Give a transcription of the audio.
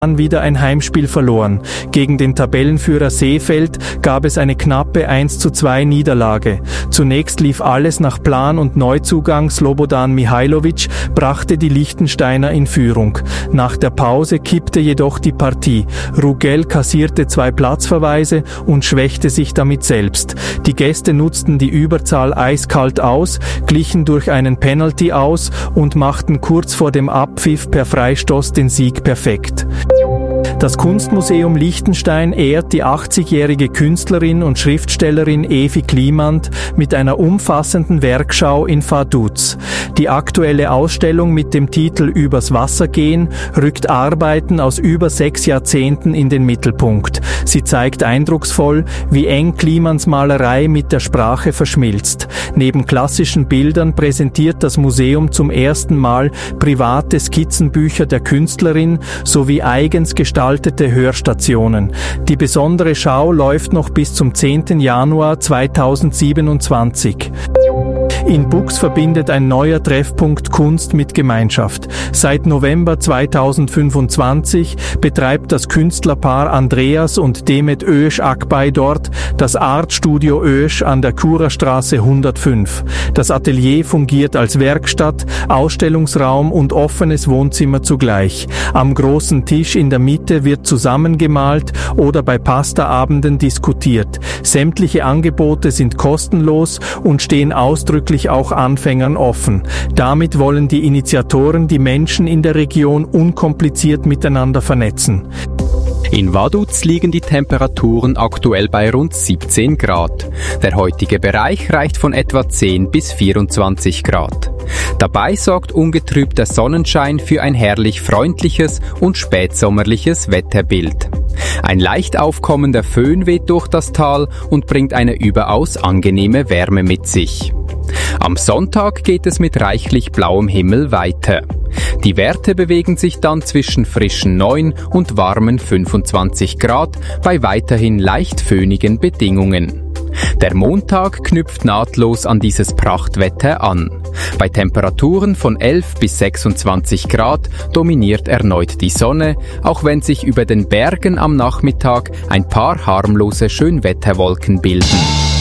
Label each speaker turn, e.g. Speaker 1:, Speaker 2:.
Speaker 1: wieder ein Heimspiel verloren. Gegen den Tabellenführer Seefeld gab es eine knappe 1:2 Niederlage. Zunächst lief alles nach Plan und Neuzugang Slobodan Mihajlović brachte die Liechtensteiner in Führung. Nach der Pause kippte jedoch die Partie. Rugell kassierte 2 Platzverweise und schwächte sich damit selbst. Die Gäste nutzten die Überzahl eiskalt aus, glichen durch einen Penalty aus und machten kurz vor dem Abpfiff per Freistoß den Sieg perfekt. Das Kunstmuseum Liechtenstein ehrt die 80-jährige Künstlerin und Schriftstellerin Evi Klimant mit einer umfassenden Werkschau in Vaduz. Die aktuelle Ausstellung mit dem Titel Übers Wasser gehen rückt Arbeiten aus über 6 Jahrzehnten in den Mittelpunkt. Sie zeigt eindrucksvoll, wie eng Klimants Malerei mit der Sprache verschmilzt. Neben klassischen Bildern präsentiert das Museum zum ersten Mal private Skizzenbücher der Künstlerin sowie eigens gestaltete Hörstationen. Die besondere Schau läuft noch bis zum 10. Januar 2027. In Buchs verbindet ein neuer Treffpunkt Kunst mit Gemeinschaft. Seit November 2025 betreibt das Künstlerpaar Andreas und Demet Ösch Akbay dort das Artstudio Ösch an der Churastraße 105. Das Atelier fungiert als Werkstatt, Ausstellungsraum und offenes Wohnzimmer zugleich. Am großen Tisch in der Mitte wird zusammengemalt oder bei Pastaabenden diskutiert. Sämtliche Angebote sind kostenlos und stehen ausdrücklich auch Anfängern offen. Damit wollen die Initiatoren die Menschen in der Region unkompliziert miteinander vernetzen.
Speaker 2: In Vaduz liegen die Temperaturen aktuell bei rund 17 Grad. Der heutige Bereich reicht von etwa 10 bis 24 Grad. Dabei sorgt ungetrübter Sonnenschein für ein herrlich freundliches und spätsommerliches Wetterbild. Ein leicht aufkommender Föhn weht durch das Tal und bringt eine überaus angenehme Wärme mit sich. Am Sonntag geht es mit reichlich blauem Himmel weiter. Die Werte bewegen sich dann zwischen frischen 9 und warmen 25 Grad bei weiterhin leicht föhnigen Bedingungen. Der Montag knüpft nahtlos an dieses Prachtwetter an. Bei Temperaturen von 11 bis 26 Grad dominiert erneut die Sonne, auch wenn sich über den Bergen am Nachmittag ein paar harmlose Schönwetterwolken bilden.